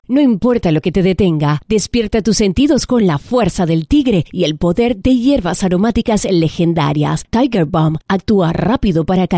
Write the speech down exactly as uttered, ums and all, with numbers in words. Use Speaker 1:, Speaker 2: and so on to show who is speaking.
Speaker 1: No importa lo que te detenga, despierta tus sentidos con la fuerza del tigre y el poder de hierbas aromáticas legendarias. Tiger Balm actúa rápido para